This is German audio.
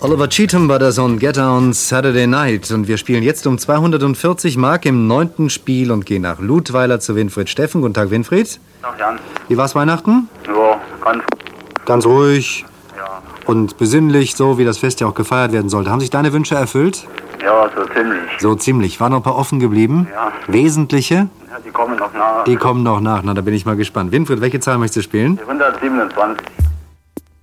Oliver Cheatham war das on Get On Saturday Night. Und wir spielen jetzt um 240 Mark im 9. Spiel und gehen nach Ludweiler zu Winfried Steffen. Guten Tag, Winfried. Tag, Jan. Wie war's Weihnachten? Ja, Ganz ruhig ja. und besinnlich, so wie das Fest ja auch gefeiert werden sollte. Haben sich deine Wünsche erfüllt? Ja, so ziemlich. So ziemlich. Waren noch ein paar offen geblieben? Ja. Wesentliche? Ja, die kommen noch nach. Die kommen noch nach. Na, da bin ich mal gespannt. Winfried, welche Zahl möchtest du spielen? Die 127.